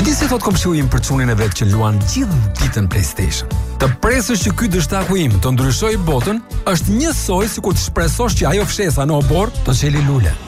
di si thot komshiu im për çunin e vet që luan gjithë ditën PlayStation. Të presësh që ky dështaku im të ndryshojë botën është njësoj sikur të shpresosh që ajo fshesa në obor të çeli lule.